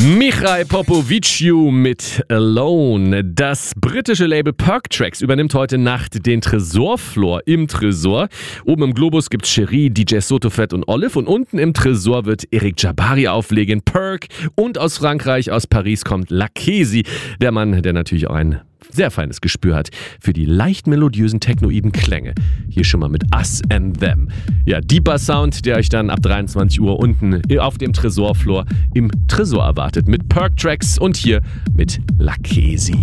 Michał Popoviciu mit Alone. Das britische Label Perk Tracks übernimmt heute Nacht den Tresorfloor im Tresor. Oben im Globus gibt's Cherie, DJ Sotofett und Olive und unten im Tresor wird Eric Jabari auflegen, Perk, und aus Frankreich, aus Paris kommt Lakesi, der Mann, der natürlich auch ein sehr feines Gespür hat für die leicht melodiösen technoiden Klänge. Hier schon mal mit Us and Them. Ja, deeper Sound, der euch dann ab 23 Uhr unten auf dem Tresorfloor im Tresor erwartet mit Perk Tracks und hier mit Lakesi.